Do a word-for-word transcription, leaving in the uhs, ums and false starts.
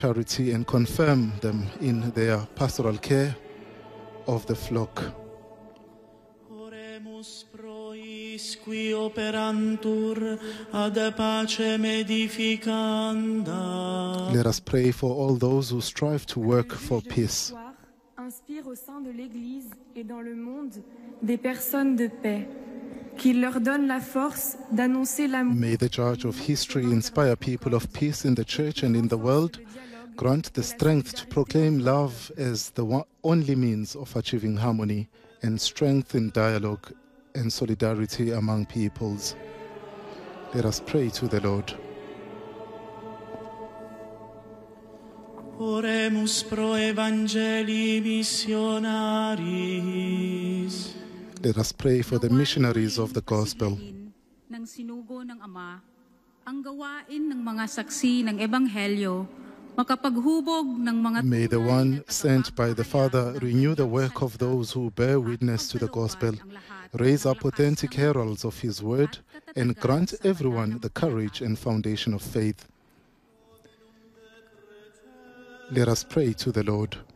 charity and confirm them in their pastoral care of the flock. Oremus prois qui operantur ad pacem edificanda. Let us pray for all those who strive to work for peace. Inspire au sein de l'Église et dans le monde des personnes de paix, qu'il leur donne la force d'annoncer l'amour. May the Judge of history inspire people of peace in the church and in the world. Grant the strength to proclaim love as the one, only means of achieving harmony and strengthen dialogue and solidarity among peoples. Let us pray to the Lord. Oremus pro evangelii missionaris. Let us pray for the missionaries of the gospel. Ng sinugo ng Ama, ang gawain ng mga saksi ng ebanghelyo, makapaghubog ng mga May the one sent by the Father renew the work of those who bear witness to the gospel, raise up authentic heralds of his word, and grant everyone the courage and foundation of faith. Let us pray to the Lord.